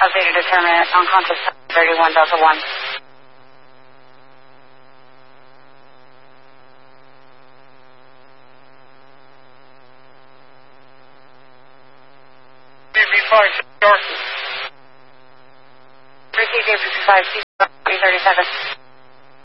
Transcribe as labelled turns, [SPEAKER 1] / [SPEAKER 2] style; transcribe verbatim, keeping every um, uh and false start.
[SPEAKER 1] data determinant, unconscious thirty-one Delta one.
[SPEAKER 2] B B five, Dorothy.
[SPEAKER 1] three C J fifty-five, C thirty-seven.